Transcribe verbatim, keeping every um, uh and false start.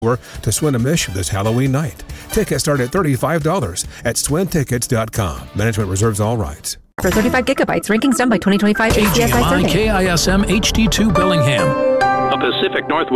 to Swinomish this Halloween night. Tickets start at thirty-five dollars at swin tickets dot com. Management reserves all rights. For thirty-five gigabytes, rankings done by twenty twenty-five A C S I K G M I survey. K I S M H D two Bellingham. A Pacific Northwest